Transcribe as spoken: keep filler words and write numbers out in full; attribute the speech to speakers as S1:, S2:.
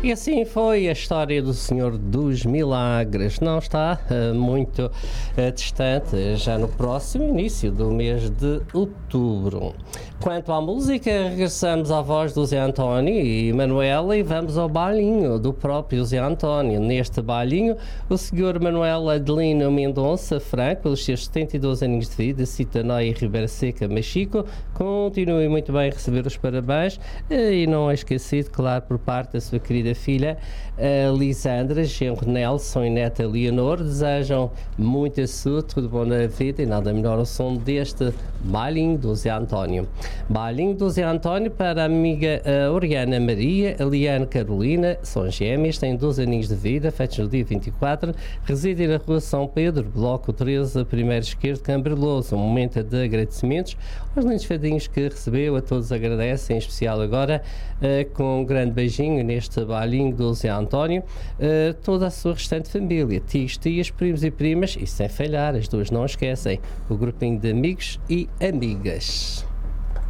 S1: E assim foi a história do Senhor dos Milagres. Não está uh, muito uh, distante, já no próximo início do mês de outubro. Quanto à música, regressamos à voz do Zé António e Manuela e vamos ao bailinho do próprio Zé António. Neste bailinho, o senhor Manuel Adelino Mendonça Franco, pelos seus setenta e dois aninhos de vida, Citanóia e Ribeira Seca, Machico, continue muito bem a receber os parabéns e não é esquecido, claro, por parte da sua querida filha Lisandra, genro Nelson e neta Leonor. Desejam muita saúde, tudo bom na vida e nada melhor o som deste bailinho do Zé António. Bailinho do Zé António para a amiga uh, Oriana Maria, Eliane Carolina, são gêmeas, têm doze aninhos de vida, feitos no dia vinte e quatro, residem na rua São Pedro, bloco treze, primeiro esquerdo, Cambreloso. Um momento de agradecimentos aos lindos fadinhos que recebeu, a todos agradecem, em especial agora, uh, com um grande beijinho neste bailinho do Zé António, uh, toda a sua restante família, tios, tias, primos e primas, e sem falhar, as duas não esquecem, o grupinho de amigos e amigas.